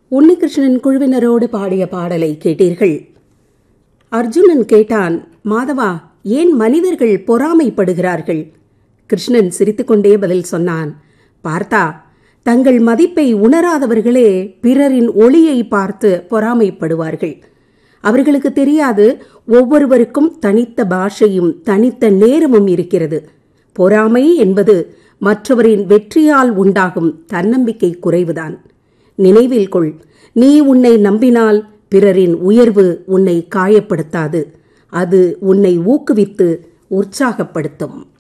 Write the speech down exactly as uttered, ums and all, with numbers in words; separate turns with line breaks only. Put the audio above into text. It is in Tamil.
உன்னிகிருஷ்ணன் குழுவினரோடு பாடிய பாடலை கேட்டீர்கள். அர்ஜுனன் கேட்டான், மாதவா, ஏன் மனிதர்கள் பொறாமைப்படுகிறார்கள்? கிருஷ்ணன் சிரித்துக்கொண்டே பதில் சொன்னான், பார்த்தா, தங்கள் மதிப்பை உணராதவர்களே பிறரின் ஒளியை பார்த்து பொறாமைப்படுவார்கள். அவர்களுக்கு தெரியாது, ஒவ்வொருவருக்கும் தனித்த பாஷையும் தனித்த நேரமும் இருக்கிறது. பொறாமை என்பது மற்றவரின் வெற்றியால் உண்டாகும் தன்னம்பிக்கை குறைவுதான். நினைவில் கொள், நீ உன்னை நம்பினால் பிறரின் உயர்வு உன்னை காயப்படுத்தாது, அது உன்னை ஊக்குவித்து உற்சாகப்படுத்தும்.